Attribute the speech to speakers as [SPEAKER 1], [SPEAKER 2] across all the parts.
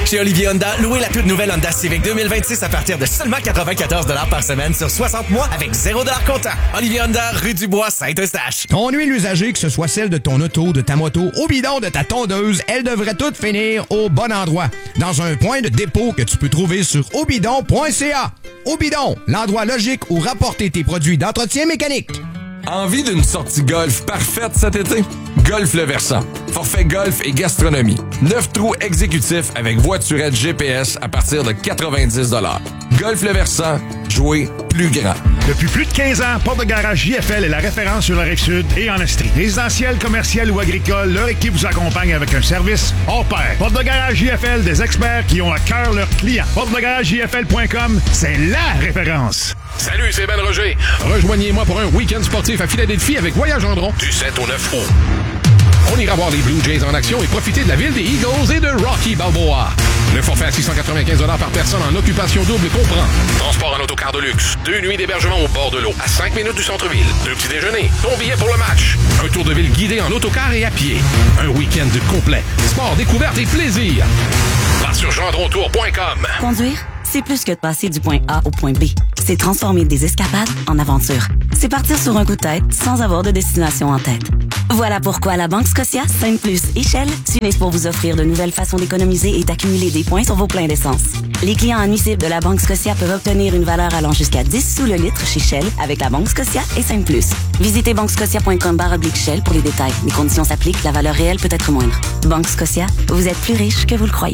[SPEAKER 1] Chez Olivier Honda, louez la toute nouvelle Honda Civic 2026 à partir de seulement 94 $ par semaine sur 60 mois avec 0 $ comptant. Olivier Honda, rue du Bois, Saint-Eustache.
[SPEAKER 2] Ton huile usagée, que ce soit celle de ton auto, de ta moto, au bidon de ta tondeuse, elle devrait toutes finir au bon endroit. Dans un point de dépôt que tu peux trouver sur obidon.ca. Obidon, l'endroit logique où rapporter tes produits d'entretien mécanique.
[SPEAKER 3] Envie d'une sortie golf parfaite cet été? Golf Le Versant. Forfait golf et gastronomie. 9 trous exécutifs avec voiturette GPS à partir de 90 $. Golf Le Versant. Jouer plus grand.
[SPEAKER 4] Depuis plus de 15 ans, Porte de Garage JFL est la référence sur la Rive-Sud et en Estrie. Résidentiel, commercial ou agricole, leur équipe vous accompagne avec un service hors pair. Porte de Garage JFL, des experts qui ont à cœur leurs clients. PorteDeGarageJFL.com, c'est la référence.
[SPEAKER 5] Salut, c'est Ben Roger. Rejoignez-moi pour un week-end sportif à Philadelphie avec Voyage Gendron du 7 au 9 août. On ira voir les Blue Jays en action et profiter de la ville des Eagles et de Rocky Balboa. Le forfait à 695 $ par personne en occupation double comprend transport en autocar de luxe, 2 nuits d'hébergement au bord de l'eau, à 5 minutes du centre-ville, 2 petits déjeuners, ton billet pour le match, un tour de ville guidé en autocar et à pied, un week-end complet, sport, découverte et plaisir. Va sur gendrontour.com.
[SPEAKER 6] Conduire, c'est plus que de passer du point A au point B. C'est transformer des escapades en aventures. C'est partir sur un coup de tête sans avoir de destination en tête. Voilà pourquoi la Banque Scotia, Sainte-Plus et Shell s'unissent pour vous offrir de nouvelles façons d'économiser et d'accumuler des points sur vos pleins d'essence. Les clients admissibles de la Banque Scotia peuvent obtenir une valeur allant jusqu'à 10 sous le litre chez Shell avec la Banque Scotia et Sainte-Plus. Visitez banquescotia.com/Shell pour les détails. Les conditions s'appliquent, la valeur réelle peut être moindre. Banque Scotia, vous êtes plus riche que vous le croyez.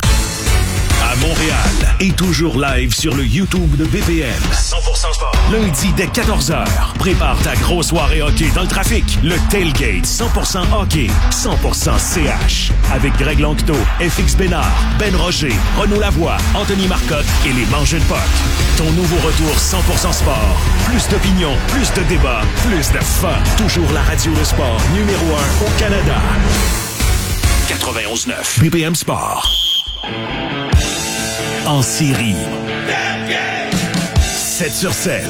[SPEAKER 7] À Montréal et toujours live sur le YouTube de BPM. 100% sport. Lundi dès 14h. Prépare ta grosse soirée hockey dans le trafic. Le Tailgate 100% hockey, 100% CH. Avec Greg Lanctot, FX Bénard, Ben Roger, Renaud Lavoie, Anthony Marcotte et les Mangeux de Puck. Ton nouveau retour 100% sport. Plus d'opinion, plus de débats, plus de fun. Toujours la radio de sport numéro 1 au Canada. 91.9 BPM Sport. En série. 7 sur 7.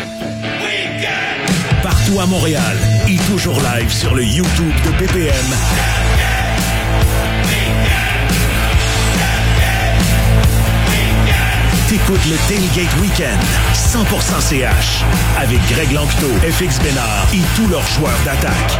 [SPEAKER 7] Partout à Montréal et toujours live sur le YouTube de BPM. T'écoutes le Tailgate Weekend 100% CH avec Greg Lanctot, FX Bénard et tous leurs joueurs d'attaque.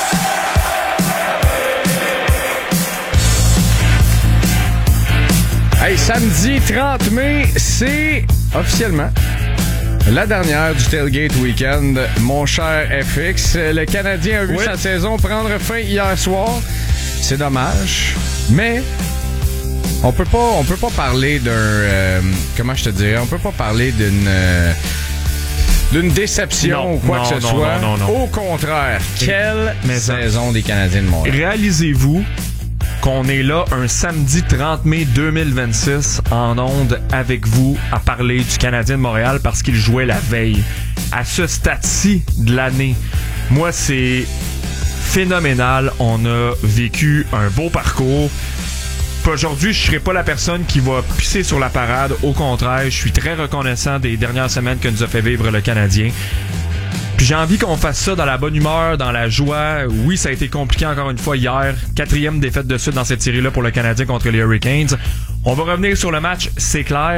[SPEAKER 8] Hey, samedi 30 mai, c'est officiellement la dernière du Tailgate Weekend, mon cher FX. Le Canadien a vu sa saison prendre fin hier soir. C'est dommage, mais on peut pas parler d'un... comment je te dirais? On peut pas parler d'une déception ou quoi que ce soit. Non. Au contraire, quelle saison des Canadiens de Montréal.
[SPEAKER 9] Réalisez-vous qu'on est là un samedi 30 mai 2026 en ondes avec vous à parler du Canadien de Montréal parce qu'il jouait la veille. À ce stade-ci de l'année, moi, c'est phénoménal. On a vécu un beau parcours. Aujourd'hui, je serai pas la personne qui va pisser sur la parade. Au contraire, je suis très reconnaissant des dernières semaines que nous a fait vivre le Canadien. Puis j'ai envie qu'on fasse ça dans la bonne humeur, dans la joie. Oui, ça a été compliqué encore une fois hier. 4e défaite de suite dans cette série-là pour le Canadien contre les Hurricanes. On va revenir sur le match, c'est clair.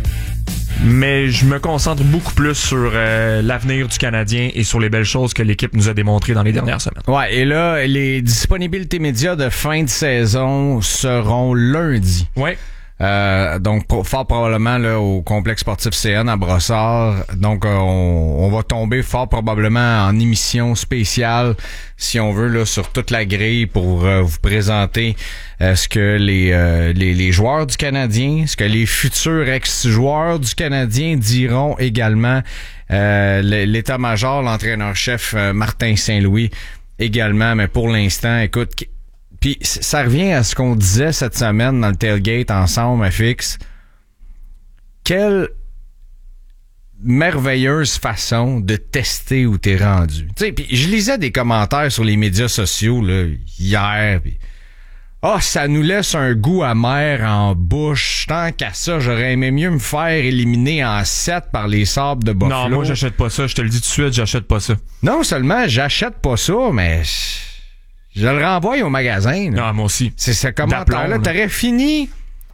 [SPEAKER 9] Mais je me concentre beaucoup plus sur l'avenir du Canadien et sur les belles choses que l'équipe nous a démontrées dans les dernières semaines.
[SPEAKER 8] Ouais, et là, les disponibilités médias de fin de saison seront lundi.
[SPEAKER 9] Ouais.
[SPEAKER 8] Donc fort probablement là au complexe sportif CN à Brossard. Donc on va tomber fort probablement en émission spéciale si on veut là sur toute la grille pour vous présenter ce que les joueurs du Canadien, ce que les futurs ex-joueurs du Canadien diront également, l'état-major, l'entraîneur-chef Martin Saint-Louis également. Mais pour l'instant, écoute, puis ça revient à ce qu'on disait cette semaine dans le tailgate ensemble, FX. Quelle merveilleuse façon de tester où t'es rendu. Tu sais, puis je lisais des commentaires sur les médias sociaux là hier. Pis, ça nous laisse un goût amer en bouche. Tant qu'à ça, j'aurais aimé mieux me faire éliminer en 7 par les Sabres de Buffalo.
[SPEAKER 9] Non, moi j'achète pas ça. Je te le dis tout de suite, j'achète pas ça.
[SPEAKER 8] Non seulement j'achète pas ça, mais je le renvoie au magasin. Là.
[SPEAKER 9] Non, moi aussi.
[SPEAKER 8] C'est ce commentaire-là. T'aurais fini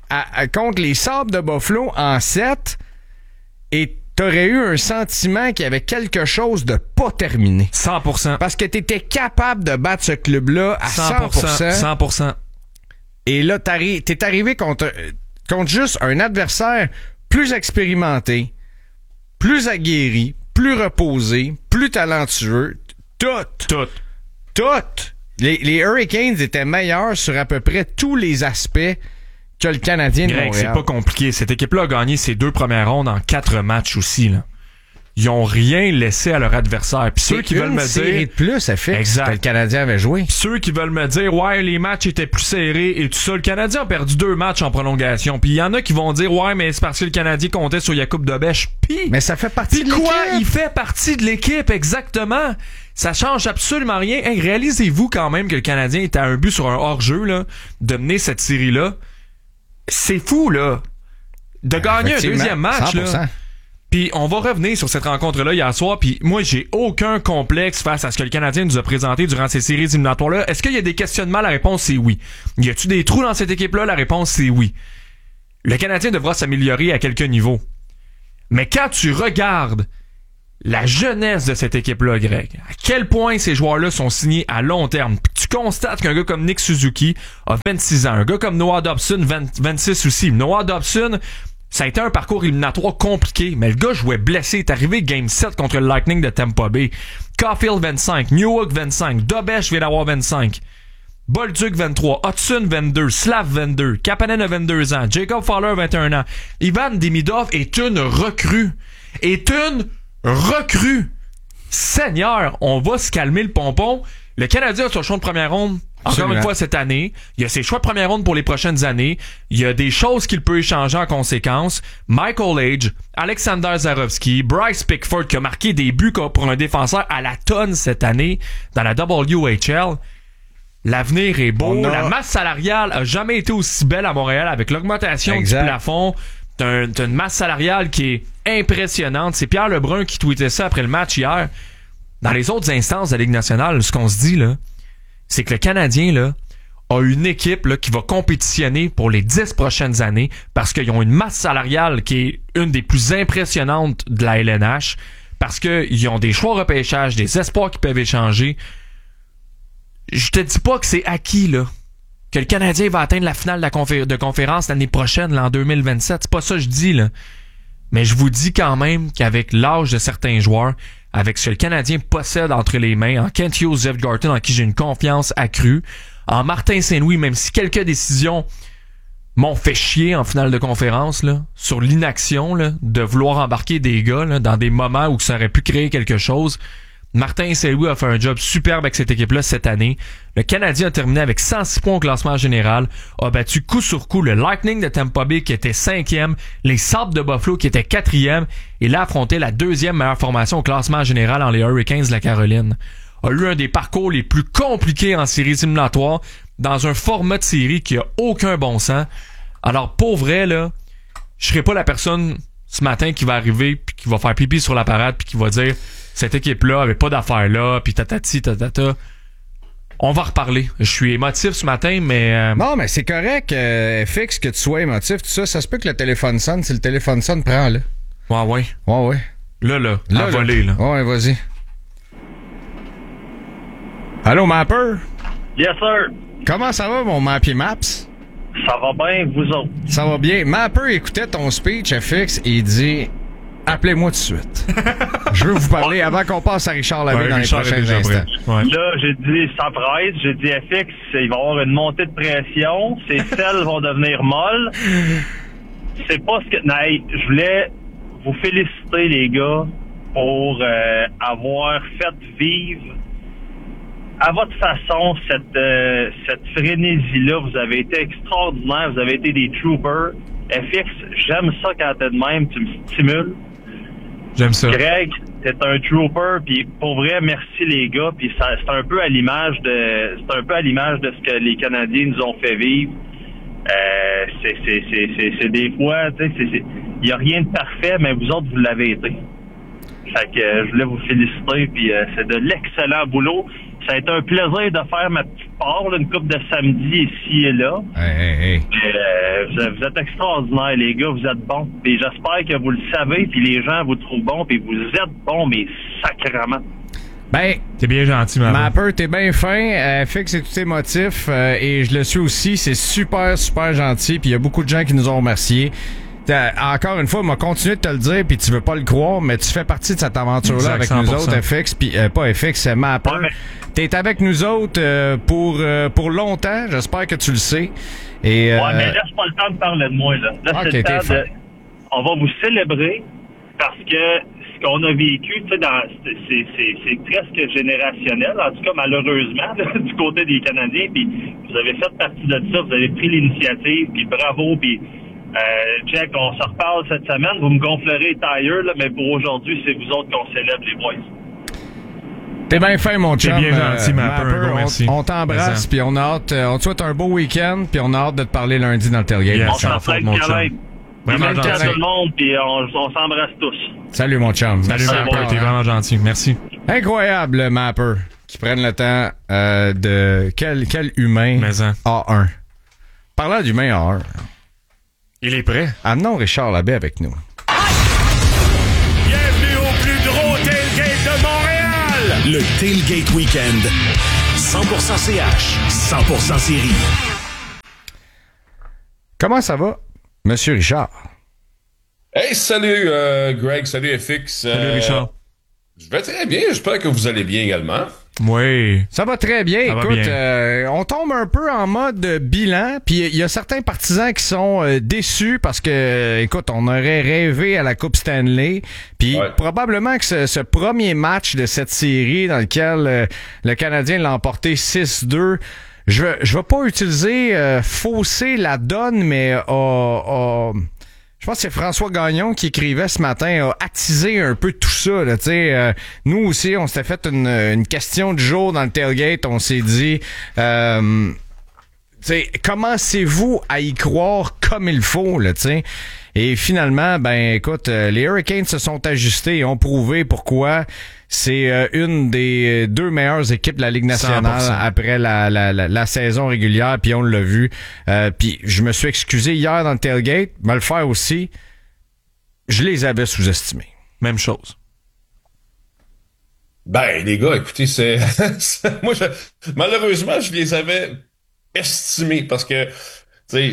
[SPEAKER 8] contre les Sabres de Buffalo en 7 et t'aurais eu un sentiment qu'il y avait quelque chose de pas terminé.
[SPEAKER 9] 100%.
[SPEAKER 8] Parce que t'étais capable de battre ce club-là à 100%.
[SPEAKER 9] 100%.
[SPEAKER 8] Et là, t'es arrivé contre juste un adversaire plus expérimenté, plus aguerri, plus reposé, plus talentueux. Tout. Les Hurricanes étaient meilleurs sur à peu près tous les aspects que le Canadien de Montréal.
[SPEAKER 9] C'est pas compliqué. Cette équipe-là a gagné ses 2 premières rondes en 4 matchs aussi, là. Ils ont rien laissé à leur adversaire. Puis ceux qui veulent me dire
[SPEAKER 8] de plus, ça fait que le Canadien avait joué.
[SPEAKER 9] Ceux qui veulent me dire ouais, les matchs étaient plus serrés et tout ça, le Canadien a perdu 2 matchs en prolongation. Puis il y en a qui vont dire ouais, mais c'est parce que le Canadien comptait sur Jakub Dobeš.
[SPEAKER 8] Mais ça fait partie de l'équipe.
[SPEAKER 9] Il fait partie de l'équipe, exactement. Ça change absolument rien. Hey, réalisez-vous quand même que le Canadien était à un but sur un hors-jeu là, de mener cette série-là. C'est fou, là. De gagner un deuxième match, 100%. Là. Puis on va revenir sur cette rencontre-là hier soir, puis moi, j'ai aucun complexe face à ce que le Canadien nous a présenté durant ces séries éliminatoires-là. Est-ce qu'il y a des questionnements? La réponse, c'est oui. Y a-tu des trous dans cette équipe-là? La réponse, c'est oui. Le Canadien devra s'améliorer à quelques niveaux. Mais quand tu regardes la jeunesse de cette équipe-là, Greg, à quel point ces joueurs-là sont signés à long terme, puis tu constates qu'un gars comme Nick Suzuki a 26 ans, un gars comme Noah Dobson, 26 aussi. Noah Dobson, ça a été un parcours éliminatoire compliqué, mais le gars jouait blessé, est arrivé Game 7 contre le Lightning de Tampa Bay. Caulfield 25, Newhook 25, Dobeš vient d'avoir 25, Bolduc 23, Hudson 22, Slav 22, Kapanen a 22 ans, Jacob Fowler 21 ans. Ivan Demidov est une recrue. Seigneur, on va se calmer le pompon. Le Canadien a son choix de première ronde encore une fois cette année. Il y a ses choix de première ronde pour les prochaines années. Il y a des choses qu'il peut échanger en conséquence. Michael Age, Alexander Zarovski, Bryce Pickford qui a marqué des buts pour un défenseur à la tonne cette année dans la WHL. L'avenir est beau. La masse salariale a jamais été aussi belle à Montréal avec l'augmentation du plafond. T'as une masse salariale qui est impressionnante. C'est Pierre Lebrun qui tweetait ça après le match hier. Dans les autres instances de la Ligue nationale, ce qu'on se dit, là, c'est que le Canadien, là, a une équipe, là, qui va compétitionner pour les 10 prochaines années parce qu'ils ont une masse salariale qui est une des plus impressionnantes de la LNH, parce qu'ils ont des choix repêchage, des espoirs qui peuvent échanger. Je te dis pas que c'est acquis, là, que le Canadien va atteindre la finale de conférence l'année prochaine, là, en 2027. C'est pas ça que je dis, là. Mais je vous dis quand même qu'avec l'âge de certains joueurs, avec ce que le Canadien possède entre les mains, en Kent Hughes, Jeff Gorton, en qui j'ai une confiance accrue, en Martin Saint-Louis, même si quelques décisions m'ont fait chier en finale de conférence, là, sur l'inaction, là, de vouloir embarquer des gars, là, dans des moments où ça aurait pu créer quelque chose, Martin Saint-Louis a fait un job superbe avec cette équipe-là cette année. Le Canadien a terminé avec 106 points au classement général, a battu coup sur coup le Lightning de Tampa Bay qui était 5e, les Sabres de Buffalo qui étaient 4e, et là affronté la 2e meilleure formation au classement général en les Hurricanes de la Caroline. A eu un des parcours les plus compliqués en séries éliminatoires, dans un format de série qui a aucun bon sens. Alors pour vrai, là, je serai pas la personne ce matin qui va arriver puis qui va faire pipi sur la parade puis qui va dire cette équipe-là avait pas d'affaires là puis tatati tatata. On va reparler. Je suis émotif ce matin, mais...
[SPEAKER 8] Non, mais c'est correct, FX, que tu sois émotif, tout ça. Ça se peut que le téléphone sonne. Si le téléphone sonne, prends-le.
[SPEAKER 9] Ouais. Là, envolé, là.
[SPEAKER 8] Ouais, vas-y. Allô, Mapper?
[SPEAKER 10] Yes, sir.
[SPEAKER 8] Comment ça va, mon Mappy Maps?
[SPEAKER 10] Ça va bien, vous autres?
[SPEAKER 8] Ça va bien. Mapper écoutait ton speech, FX, et il dit... Appelez-moi tout de suite. Je veux vous parler avant qu'on passe à Richard Labbé dans les prochains instants.
[SPEAKER 10] Ouais. Là, j'ai dit sans presse, j'ai dit FX, il va y avoir une montée de pression, ces selles vont devenir molles. C'est pas ce que... Non, je voulais vous féliciter, les gars, pour avoir fait vivre à votre façon cette frénésie-là. Vous avez été extraordinaire, vous avez été des troopers. FX, j'aime ça quand t'es de même, tu me stimules.
[SPEAKER 9] J'aime ça.
[SPEAKER 10] Greg, t'es un trooper, puis pour vrai, merci les gars, puis c'est un peu à l'image de ce que les Canadiens nous ont fait vivre. C'est des fois, tu sais, il y a rien de parfait, mais vous autres, vous l'avez été. Fait que je voulais vous féliciter, puis c'est de l'excellent boulot. Ça a été un plaisir de faire ma petite part, là, une coupe de samedi ici et là.
[SPEAKER 8] Hey.
[SPEAKER 10] Vous êtes extraordinaires, les gars, vous êtes bons. Puis j'espère que vous le savez, puis les gens vous trouvent bons, puis vous êtes bons, mais sacrément.
[SPEAKER 8] Ben,
[SPEAKER 9] t'es bien gentil,
[SPEAKER 8] Mapper, t'es bien fin. Fix et tout émotif. Et je le suis aussi. C'est super, super gentil. Puis il y a beaucoup de gens qui nous ont remerciés. Encore une fois, m'a continué de te le dire, puis tu veux pas le croire, mais tu fais partie de cette aventure-là avec
[SPEAKER 9] 100%.
[SPEAKER 8] nous autres, FX, puis pas FX, c'est Mapper. Ouais, t'es avec nous autres pour longtemps, j'espère que tu le sais. Et,
[SPEAKER 10] ouais, mais laisse pas le temps de parler de moi, là. Là, c'est le temps on va vous célébrer, parce que ce qu'on a vécu, tu sais, c'est presque générationnel, en tout cas, malheureusement, là, du côté des Canadiens, puis vous avez fait partie de ça, vous avez pris l'initiative, puis bravo, puis Jack, on se reparle cette semaine. Vous me gonflerez tailleur, là, mais pour aujourd'hui, c'est vous autres qu'on célèbre, les boys.
[SPEAKER 8] T'es bien fin, mon chum.
[SPEAKER 9] T'es bien gentil, Mapper. Merci.
[SPEAKER 8] On t'embrasse, puis on a hâte. On te souhaite un beau week-end, puis on a hâte de te parler lundi dans le tailgate.
[SPEAKER 10] Yes, on s'en mon chum. Vraiment gentil. À tout le monde, puis on s'embrasse tous.
[SPEAKER 8] Salut, mon chum.
[SPEAKER 9] Salut, Mapper. T'es vraiment gentil. Merci.
[SPEAKER 8] Incroyable, Mapper, qui prenne le temps de... Quel humain A1. Parlant d'humain A1...
[SPEAKER 9] Il est prêt.
[SPEAKER 8] Amenons Richard Labbé avec nous.
[SPEAKER 7] Bienvenue au plus gros tailgate de Montréal! Le Tailgate Weekend. 100% CH, 100% série.
[SPEAKER 8] Comment ça va, Monsieur Richard?
[SPEAKER 11] Hey, salut Greg, salut FX.
[SPEAKER 9] Salut Richard.
[SPEAKER 11] Je vais très bien, j'espère que vous allez bien également.
[SPEAKER 8] Oui. Ça va très bien. Écoute, on tombe un peu en mode bilan, puis il y a certains partisans qui sont déçus parce que, écoute, on aurait rêvé à la Coupe Stanley, puis probablement que ce premier match de cette série dans lequel le Canadien l'a emporté 6-2, je vais pas utiliser fausser la donne, mais je pense que c'est François Gagnon qui écrivait ce matin, a attisé un peu tout ça. Là, nous aussi, on s'était fait une question du jour dans le tailgate. On s'est dit, commencez-vous à y croire comme il faut, là, t'sais? Et finalement, ben écoute, les Hurricanes se sont ajustés et ont prouvé pourquoi c'est une des deux meilleures équipes de la Ligue nationale 100%. Après la saison régulière, puis on l'a vu. Puis je me suis excusé hier dans le tailgate, me le faire aussi. Je les avais sous-estimés.
[SPEAKER 9] Même chose.
[SPEAKER 11] Ben, les gars, écoutez, malheureusement, je les avais estimés parce que tu sais,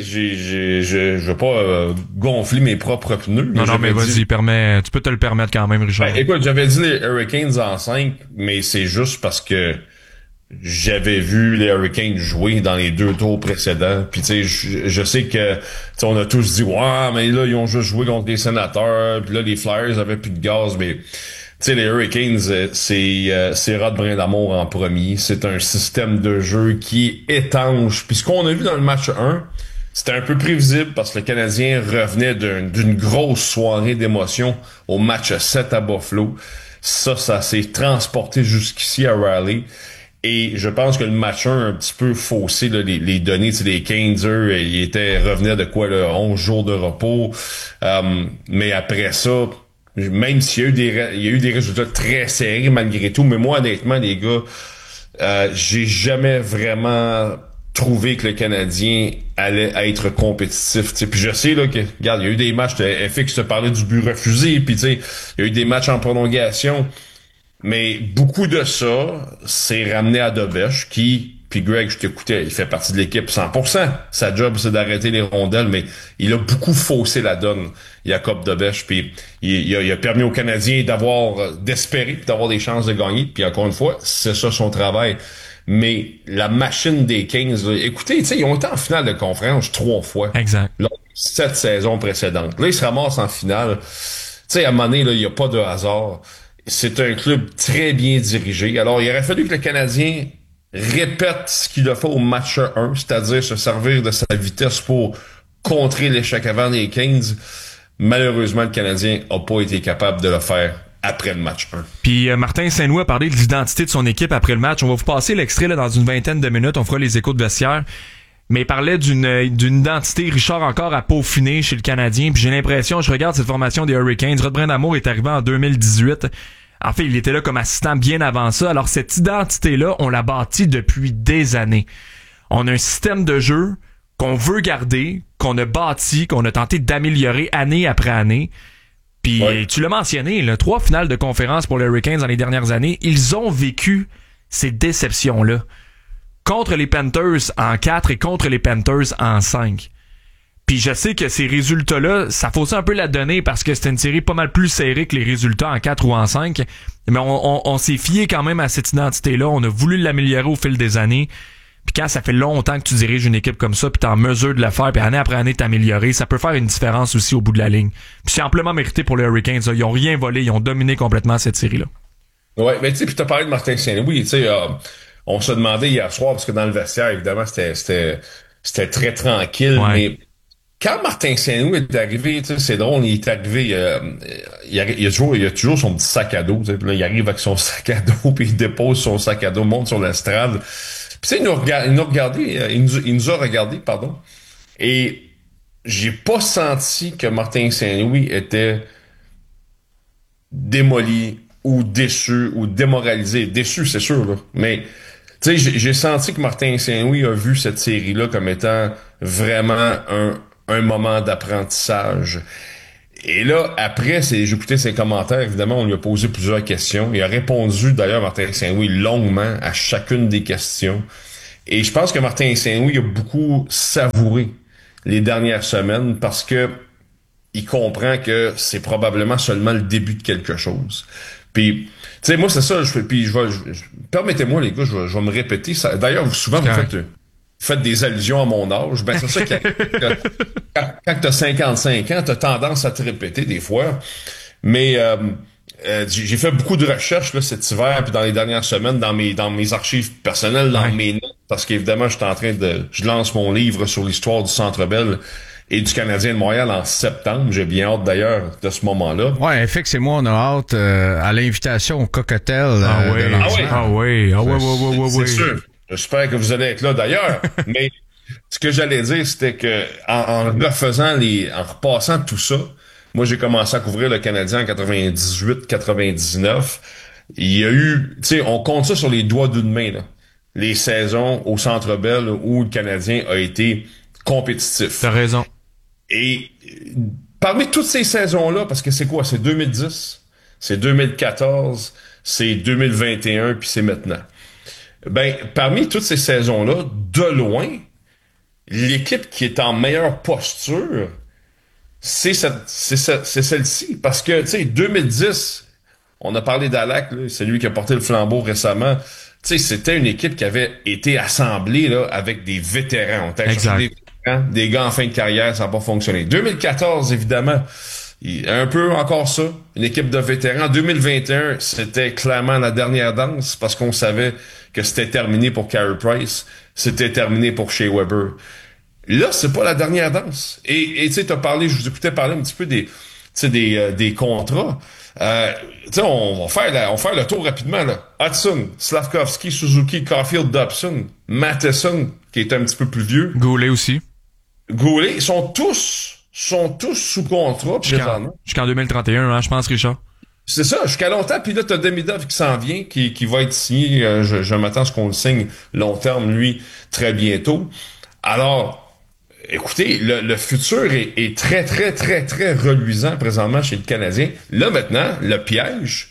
[SPEAKER 11] je veux pas gonfler mes propres pneus.
[SPEAKER 9] Non, mais vas-y, tu peux te le permettre quand même, Richard.
[SPEAKER 11] Ben, écoute, j'avais dit les Hurricanes en 5, mais c'est juste parce que j'avais vu les Hurricanes jouer dans les 2 tours précédents. Puis tu sais, je sais que on a tous dit ouais, mais là ils ont juste joué contre les Sénateurs. Puis là les Flyers avaient plus de gaz, mais tu sais, les Hurricanes, c'est Rod Brindamour en premier. C'est un système de jeu qui est étanche. Puis ce qu'on a vu dans le match 1, c'était un peu prévisible parce que le Canadien revenait d'une grosse soirée d'émotion au match 7 à Buffalo. Ça s'est transporté jusqu'ici à Raleigh. Et je pense que le match 1 a un petit peu faussé là, les données. Les Canes, eux, ils revenaient de quoi, là, 11 jours de repos. Mais après ça, même s'il y a eu des résultats très serrés malgré tout, mais moi, honnêtement, les gars, j'ai jamais vraiment trouvé que le Canadien allait être compétitif. T'sais. Puis je sais là que, regarde, il y a eu des matchs, FX te parlait du but refusé, puis il y a eu des matchs en prolongation, mais beaucoup de ça s'est ramené à Dobèche, puis Greg, je t'écoutais, il fait partie de l'équipe 100%. Sa job, c'est d'arrêter les rondelles, mais il a beaucoup faussé la donne, Jacob Dobèche, puis il a permis aux Canadiens d'espérer, puis d'avoir des chances de gagner, puis encore une fois, c'est ça son travail. Mais la machine des Kings, là, écoutez, ils ont été en finale de conférence 3 fois.
[SPEAKER 9] Exact.
[SPEAKER 11] Là, 7 saisons précédentes. Là, ils se ramassent en finale. À un moment donné, il n'y a pas de hasard. C'est un club très bien dirigé. Alors, il aurait fallu que le Canadien répète ce qu'il a fait au match 1, c'est-à-dire se servir de sa vitesse pour contrer l'échec avant des Kings. Malheureusement, le Canadien n'a pas été capable de le faire après le match 1.
[SPEAKER 9] Puis Martin Saint-Louis a parlé de l'identité de son équipe après le match. On va vous passer l'extrait là, dans une vingtaine de minutes. On fera les échos de vestiaire. Mais il parlait d'une identité, Richard, encore à peaufiner chez le Canadien. Puis j'ai l'impression, je regarde cette formation des Hurricanes. Rod Brindamour est arrivé en 2018 En fait, il était là comme assistant bien avant ça. Alors, cette identité-là, on l'a bâtie depuis des années. On a un système de jeu qu'on veut garder, qu'on a bâti, qu'on a tenté d'améliorer année après année. Puis, tu l'as mentionné, 3 finales de conférence pour les Hurricanes dans les dernières années. Ils ont vécu ces déceptions-là. Contre les Panthers en 4 et contre les Panthers en 5. Puis je sais que ces résultats-là, ça fausse un peu la donnée parce que c'était une série pas mal plus serrée que les résultats en 4 ou en 5. Mais on s'est fié quand même à cette identité-là. On a voulu l'améliorer au fil des années. Puis quand ça fait longtemps que tu diriges une équipe comme ça, puis t'es en mesure de le faire, puis année après année t'améliorer, ça peut faire une différence aussi au bout de la ligne. Puis c'est amplement mérité pour les Hurricanes. Là. Ils ont rien volé, ils ont dominé complètement cette série-là.
[SPEAKER 11] Ouais, mais tu sais, puis t'as parlé de Martin Saint-Louis, tu sais, on se demandait hier soir, parce que dans le vestiaire, évidemment, c'était très tranquille, mais quand Martin Saint-Louis est arrivé, tu sais, c'est drôle, il est arrivé, il a toujours son petit sac à dos, tu sais, puis là, il arrive avec son sac à dos, puis il dépose son sac à dos, monte sur l'estrade. Puis tu sais, il nous a regardé, et j'ai pas senti que Martin Saint-Louis était démoli ou déçu ou démoralisé. Déçu, c'est sûr, là, mais tu sais, j'ai senti que Martin Saint-Louis a vu cette série-là comme étant vraiment un moment d'apprentissage. Et là, après, j'ai écouté ses commentaires, évidemment, on lui a posé plusieurs questions. Il a répondu, d'ailleurs, Martin Saint-Louis, longuement à chacune des questions. Et je pense que Martin Saint-Louis a beaucoup savouré les dernières semaines parce que il comprend que c'est probablement seulement le début de quelque chose. Puis, tu sais, moi, c'est ça, permettez-moi, les gars, je vais me répéter. D'ailleurs, souvent, vous faites des allusions à mon âge. Ben, c'est ça qui arrive. Quand t'as 55 ans, t'as tendance à te répéter des fois. Mais, j'ai fait beaucoup de recherches, là, cet hiver, puis dans les dernières semaines, dans mes archives personnelles, dans mes notes, parce qu'évidemment, je lance mon livre sur l'histoire du Centre Bell et du Canadien de Montréal en septembre. J'ai bien hâte d'ailleurs de ce moment-là.
[SPEAKER 8] Ouais, FX et moi, on a hâte à l'invitation au cocktail.
[SPEAKER 9] Oui.
[SPEAKER 11] C'est sûr. J'espère que vous allez être là d'ailleurs. Mais ce que j'allais dire, c'était que en repassant tout ça, moi j'ai commencé à couvrir le Canadien en 98-99. Il y a eu, tu sais, on compte ça sur les doigts d'une main, là. Les saisons au Centre Bell où le Canadien a été compétitif.
[SPEAKER 9] T'as raison.
[SPEAKER 11] Et parmi toutes ces saisons-là, parce que c'est quoi? C'est 2010, c'est 2014, c'est 2021, puis c'est maintenant. Ben, parmi toutes ces saisons-là, de loin, l'équipe qui est en meilleure posture, c'est celle-ci. Parce que, tu sais, 2010, on a parlé d'Alak, là, c'est lui qui a porté le flambeau récemment. Tu sais, c'était une équipe qui avait été assemblée là avec des vétérans. On t'a cherché des gars en fin de carrière, ça n'a pas fonctionné. 2014, évidemment, un peu encore ça, une équipe de vétérans. 2021, c'était clairement la dernière danse parce qu'on savait que c'était terminé pour Carey Price, c'était terminé pour Shea Weber. Là, c'est pas la dernière danse. Et tu sais, je vous écoutais parler un petit peu des contrats. Tu sais, on va faire le tour rapidement, là. Hudson, Slavkovski, Suzuki, Caulfield, Dobson, Matheson, qui est un petit peu plus vieux.
[SPEAKER 9] Goulet aussi.
[SPEAKER 11] Goulet, ils sont tous sous contrat présentement.
[SPEAKER 9] Jusqu'en 2031, hein, je pense, Richard.
[SPEAKER 11] C'est ça, jusqu'à longtemps. Puis là, t'as Demidov qui s'en vient, qui va être signé. Je m'attends à ce qu'on le signe long terme, lui, très bientôt. Alors, écoutez, le futur est très, très, très, très reluisant présentement chez le Canadien. Là, maintenant, le piège,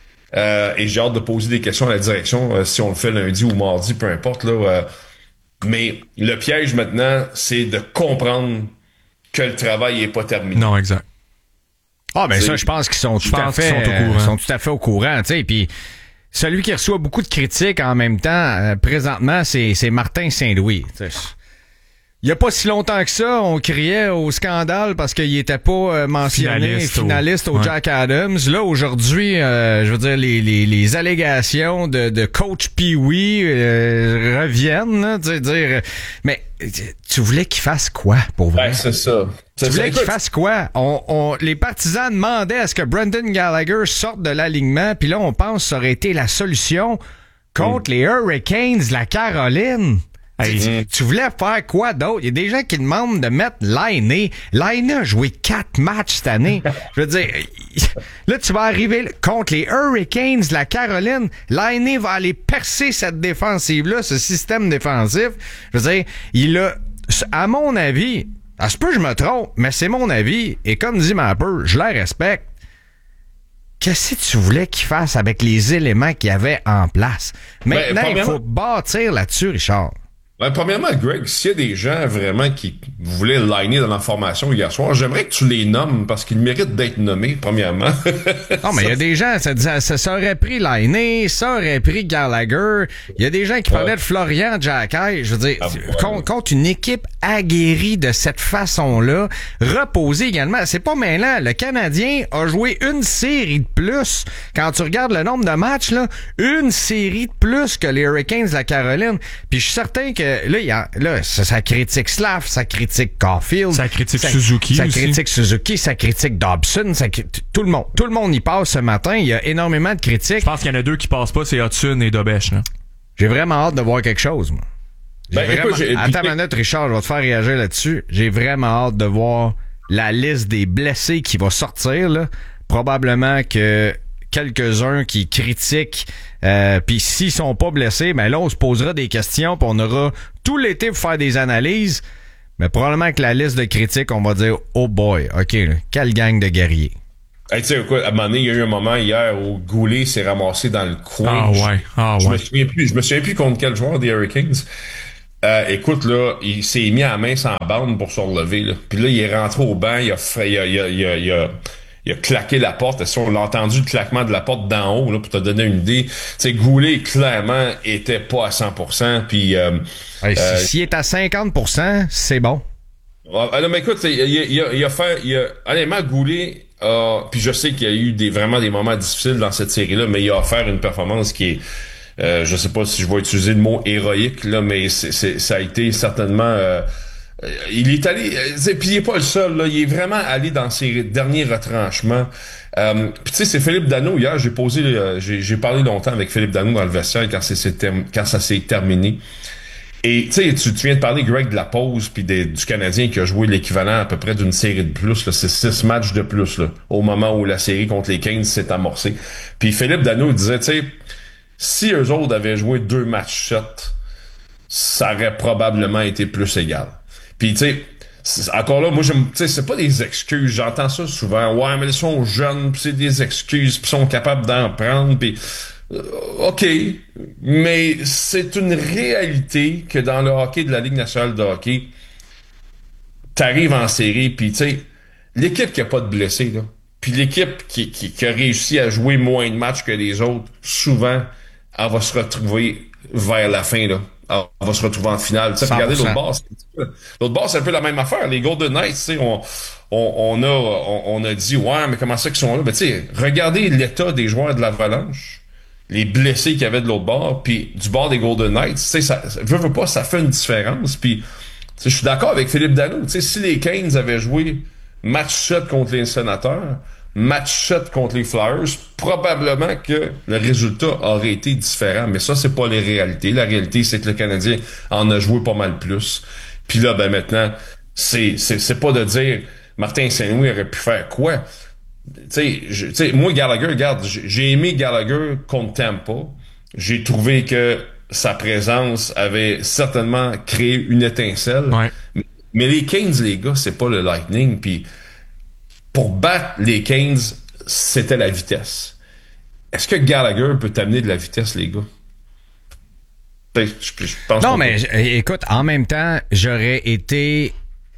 [SPEAKER 11] et j'ai hâte de poser des questions à la direction, si on le fait lundi ou mardi, peu importe, là. Mais le piège maintenant, c'est de comprendre que le travail est pas terminé.
[SPEAKER 9] Non, exact.
[SPEAKER 8] Ah, ben ça, je pense qu'ils sont tout à fait au courant, tu sais, puis celui qui reçoit beaucoup de critiques en même temps, présentement, c'est Martin Saint-Louis. Il y a pas si longtemps que ça, on criait au scandale parce qu'il était pas mentionné finaliste au Jack Adams. Là, aujourd'hui, je veux dire, les allégations de coach Pee-wee reviennent, là, dire, mais tu voulais qu'il fasse quoi, pour vrai?
[SPEAKER 11] Ben, c'est ça.
[SPEAKER 8] Tu voulais qu'il fasse quoi? Les partisans demandaient à ce que Brendan Gallagher sorte de l'alignement, puis là, on pense que ça aurait été la solution contre les Hurricanes de la Caroline.
[SPEAKER 9] Hey.
[SPEAKER 8] Tu voulais faire quoi d'autre? Il y a des gens qui demandent de mettre Laine. Laine a joué 4 matchs cette année. Je veux dire, là, tu vas arriver contre les Hurricanes de la Caroline. Laine va aller percer cette défensive-là, ce système défensif. Je veux dire, il a, à mon avis, à ce peu je me trompe, mais c'est mon avis, et comme dit Mapper, je la respecte. Qu'est-ce que tu voulais qu'il fasse avec les éléments qu'il y avait en place? Maintenant, il faut bâtir là-dessus, Richard.
[SPEAKER 11] Ben, premièrement, Greg, s'il y a des gens vraiment qui voulaient liner dans la formation hier soir, j'aimerais que tu les nommes parce qu'ils méritent d'être nommés, premièrement.
[SPEAKER 8] Non, mais il y a des gens, ça aurait pris Laine, ça aurait pris Gallagher. Il y a des gens qui parlaient de Florian Jacquet. Je veux dire, contre une équipe aguerrie de cette façon-là, reposée également. C'est pas mêlant. Le Canadien a joué une série de plus. Quand tu regardes le nombre de matchs, là, une série de plus que les Hurricanes de la Caroline. Puis je suis certain que là, ça critique Slav, ça critique Caulfield,
[SPEAKER 9] ça critique Suzuki,
[SPEAKER 8] ça
[SPEAKER 9] aussi.
[SPEAKER 8] critique Suzuki, ça critique Dobson, tout le monde y passe ce matin. Il y a énormément de critiques.
[SPEAKER 9] Je pense qu'il y en a 2 qui passent pas, c'est Hudson et Dobesch. Là.
[SPEAKER 8] J'ai vraiment hâte de voir quelque chose, moi. Attends une minute, Richard, je vais te faire réagir là-dessus. J'ai vraiment hâte de voir la liste des blessés qui va sortir, là. Probablement que quelques-uns qui critiquent, puis s'ils sont pas blessés, ben là, on se posera des questions, puis on aura tout l'été pour faire des analyses, mais probablement que la liste de critiques, on va dire, oh boy, OK, là, quelle gang de guerriers.
[SPEAKER 11] Hey, tu sais quoi, à un moment donné, il y a eu un moment hier où Goulet s'est ramassé dans le coin. Je me souviens plus contre quel joueur des Hurricanes. Écoute, là, il s'est mis à la main sans bande pour se relever, là. Puis là, il est rentré au banc, il a claqué la porte. On a entendu le claquement de la porte d'en haut, là, pour te donner une idée. Tu sais, Goulet, clairement, était pas à 100%. Puis,
[SPEAKER 8] s'il est à 50%, c'est bon.
[SPEAKER 11] Non, mais écoute, honnêtement, Goulet, puis je sais qu'il y a eu vraiment des moments difficiles dans cette série-là, mais il a offert une performance qui est, je sais pas si je vais utiliser le mot héroïque, là, mais ça a été certainement, il est allé, puis il est pas le seul, là, il est vraiment allé dans ses derniers retranchements. Puis tu sais, c'est Philippe Danault hier, j'ai parlé longtemps avec Philippe Danault dans le vestiaire quand ça s'est terminé. Et tu sais, tu viens de parler, Greg, de la pause puis du Canadien qui a joué l'équivalent à peu près d'une série de plus, là, c'est 6 matchs de plus, là, au moment où la série contre les Kings s'est amorcée. Puis Philippe Danault disait, tu sais, si eux autres avaient joué 2 matchs 7, ça aurait probablement été plus égal. Puis tu sais, encore là, moi, tu sais, c'est pas des excuses. J'entends ça souvent. Ouais, mais ils sont jeunes, pis c'est des excuses, pis ils sont capables d'en prendre, pis OK, mais c'est une réalité que dans le hockey de la Ligue nationale de hockey, t'arrives en série, puis tu sais, l'équipe qui a pas de blessés, là, puis l'équipe qui a réussi à jouer moins de matchs que les autres, souvent, elle va se retrouver vers la fin, là. On va se retrouver en finale. Tu sais, regardez l'autre bord, c'est un peu la même affaire. Les Golden Knights, tu sais, on a dit, ouais, mais comment ça qu'ils sont là? Ben, tu sais, regardez l'état des joueurs de l'Avalanche, les blessés qu'il y avait de l'autre bord, puis du bord des Golden Knights, tu sais, ça veut pas, ça fait une différence. Puis, tu sais, je suis d'accord avec Philippe Danault. Tu sais, si les Canes avaient joué match 7 contre les Sénateurs, match 7 contre les Flyers, probablement que le résultat aurait été différent. Mais ça, c'est pas les réalités. La réalité, c'est que le Canadien en a joué pas mal plus. Puis là, ben maintenant, c'est pas de dire Martin Saint-Louis aurait pu faire quoi. Tu sais, moi, Gallagher, regarde, j'ai aimé Gallagher contre Tampa. J'ai trouvé que sa présence avait certainement créé une étincelle.
[SPEAKER 9] Ouais.
[SPEAKER 11] Mais les Canes, les gars, c'est pas le Lightning. Puis pour battre les Canes, c'était la vitesse. Est-ce que Gallagher peut t'amener de la vitesse, les gars? Je pense
[SPEAKER 8] non, mais écoute, en même temps, j'aurais été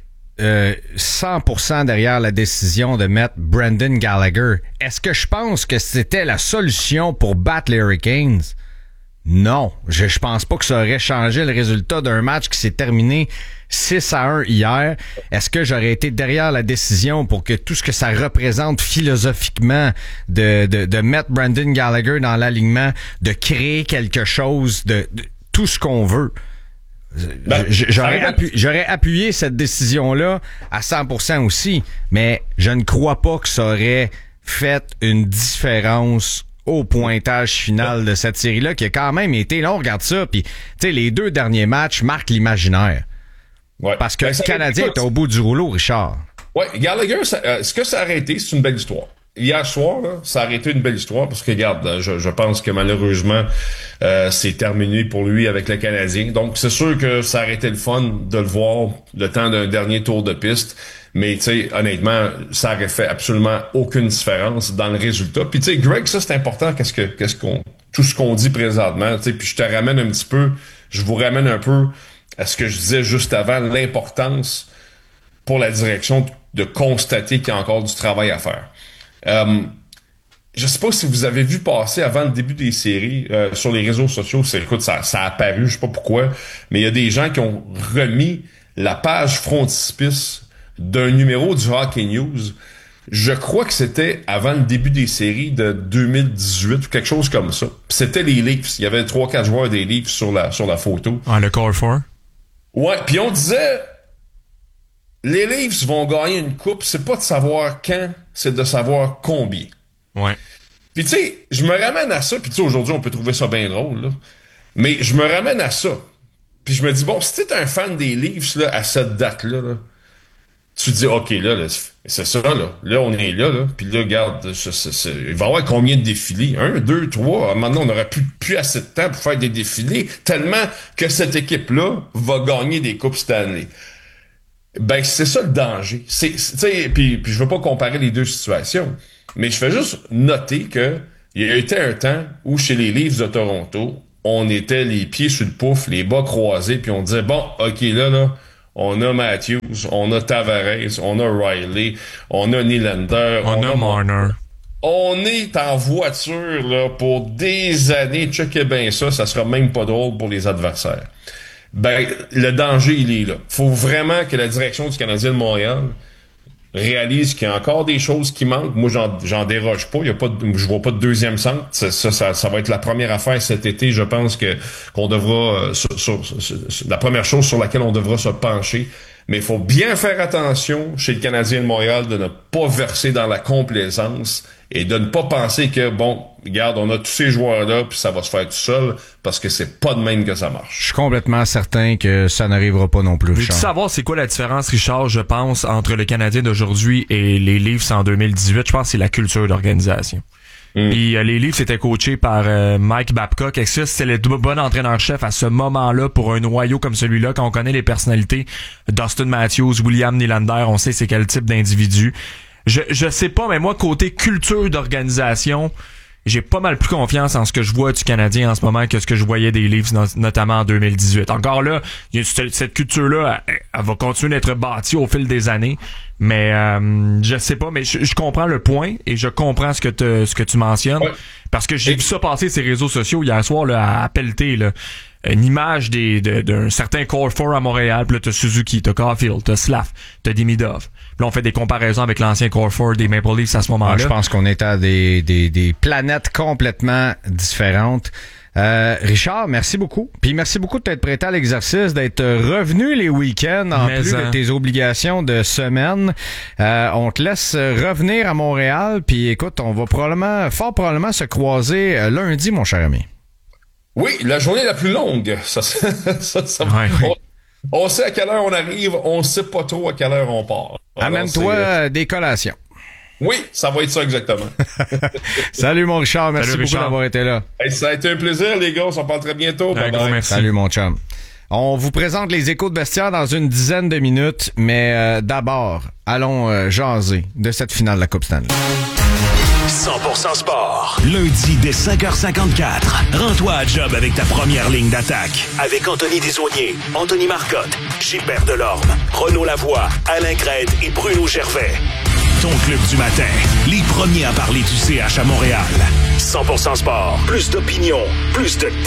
[SPEAKER 8] 100% derrière la décision de mettre Brendan Gallagher. Est-ce que je pense que c'était la solution pour battre les Hurricanes? Non. Je pense pas que ça aurait changé le résultat d'un match qui s'est terminé 6-1 hier. Est-ce que j'aurais été derrière la décision pour que tout ce que ça représente philosophiquement de mettre Brendan Gallagher dans l'alignement, de créer quelque chose, de tout ce qu'on veut? J'aurais appuyé cette décision-là à 100% aussi, mais je ne crois pas que ça aurait fait une différence au pointage final de cette série-là, qui a quand même été, là, on regarde ça, puis tu sais, les 2 derniers matchs marquent l'imaginaire.
[SPEAKER 11] Ouais.
[SPEAKER 8] Parce que le Canadien est au bout du rouleau, Richard.
[SPEAKER 11] Ouais, Gallagher, ce que ça a arrêté, c'est une belle histoire. Hier soir, là, ça a arrêté une belle histoire parce que, regarde, je pense que malheureusement, c'est terminé pour lui avec le Canadien. Donc, c'est sûr que ça aurait été le fun de le voir le temps d'un dernier tour de piste. Mais, tu sais, honnêtement, ça aurait fait absolument aucune différence dans le résultat. Puis, tu sais, Greg, ça, c'est important, tout ce qu'on dit présentement, tu sais, puis je vous ramène un peu à ce que je disais juste avant, l'importance pour la direction de constater qu'il y a encore du travail à faire. Je sais pas si vous avez vu passer avant le début des séries sur les réseaux sociaux, ça a apparu, je sais pas pourquoi, mais il y a des gens qui ont remis la page frontispice d'un numéro du Hockey News. Je crois que c'était avant le début des séries de 2018 ou quelque chose comme ça. Puis c'était les Leafs. Il y avait 3-4 joueurs des Leafs sur la photo.
[SPEAKER 9] Ah, le Core 4?
[SPEAKER 11] Ouais, puis on disait les Leafs vont gagner une coupe, c'est pas de savoir quand, c'est de savoir combien.
[SPEAKER 9] Ouais.
[SPEAKER 11] Puis tu sais, je me ramène à ça, puis tu sais, aujourd'hui, on peut trouver ça bien drôle, là. Mais je me ramène à ça. Puis je me dis, bon, si t'es un fan des Leafs, là, à cette date-là, là, tu te dis, OK, là, c'est ça, là. Là, on est là. Puis là, regarde, il va y avoir combien de défilés? 1, 2, 3. Maintenant, on n'aura plus assez de temps pour faire des défilés, tellement que cette équipe-là va gagner des coupes Stanley. Ben, c'est ça le danger. Puis je veux pas comparer les deux situations, mais je fais juste noter que il y a été un temps où chez les Leafs de Toronto, on était les pieds sur le pouf, les bas croisés, puis on disait, bon, OK, là, on a Matthews, on a Tavares, on a Riley, on a Nylander,
[SPEAKER 9] on a Marner.
[SPEAKER 11] On est en voiture là pour des années. Checkez bien ça sera même pas drôle pour les adversaires. Ben, le danger, il est là. Faut vraiment que la direction du Canadien de Montréal réalise qu'il y a encore des choses qui manquent. Moi, j'en déroge pas. Je vois pas de deuxième centre. Ça va être la première affaire cet été. Je pense qu'on devra, la première chose sur laquelle on devra se pencher. Mais il faut bien faire attention chez le Canadien de Montréal de ne pas verser dans la complaisance et de ne pas penser que, bon, regarde, on a tous ces joueurs-là puis ça va se faire tout seul parce que c'est pas de même que ça marche.
[SPEAKER 8] Je suis complètement certain que ça n'arrivera pas non plus, Richard.
[SPEAKER 9] Veux-tu savoir c'est quoi la différence, Richard, je pense, entre le Canadien d'aujourd'hui et les Leafs en 2018? Je pense que c'est la culture d'organisation. Puis les Leafs étaient coachés par Mike Babcock. Et ça, c'était le bon entraîneur-chef à ce moment-là pour un noyau comme celui-là. Quand on connaît les personnalités, Dustin Matthews, William Nylander, on sait c'est quel type d'individu. Je sais pas, mais moi, côté culture d'organisation, j'ai pas mal plus confiance en ce que je vois du Canadien en ce moment que ce que je voyais des Leafs, notamment en 2018. Encore là, cette culture-là, elle va continuer d'être bâtie au fil des années. Mais je sais pas, mais je comprends le point et je comprends ce que tu mentionnes. Ouais. Parce que j'ai vu ça passer sur les réseaux sociaux hier soir là, à pelleter là. Une image d'un certain Core 4 à Montréal. Puis là, t'as Suzuki, t'as Caulfield, t'as Slav, t'as Demidov. Puis là, on fait des comparaisons avec l'ancien Core 4 des Maple Leafs à ce moment-là.
[SPEAKER 8] Je pense qu'on est à des planètes complètement différentes. Richard, merci beaucoup. Puis merci beaucoup de t'être prêté à l'exercice, d'être revenu les week-ends en plus de tes obligations de semaine. On te laisse revenir à Montréal. Puis écoute, on va fort probablement se croiser lundi, mon cher ami.
[SPEAKER 11] Oui, la journée la plus longue. Ouais. On sait à quelle heure on arrive, on sait pas trop à quelle heure on part.
[SPEAKER 8] Amène-toi des collations.
[SPEAKER 11] Oui, ça va être ça exactement.
[SPEAKER 8] Salut mon Richard, merci beaucoup d'avoir été là.
[SPEAKER 11] Hey, ça a été un plaisir les gars, on s'en parle très bientôt.
[SPEAKER 8] Merci. Salut mon chum. On vous présente les échos de vestiaire dans une dizaine de minutes, mais d'abord, allons jaser de cette finale de la Coupe Stanley.
[SPEAKER 7] 100% sport. Lundi dès 5h54. Rends-toi à job avec ta première ligne d'attaque. Avec Anthony Desaulniers, Anthony Marcotte, Gilbert Delorme, Renaud Lavoie, Alain Crête et Bruno Gervais. Ton club du matin. Les premiers à parler du CH à Montréal. 100% sport. Plus d'opinion. Plus de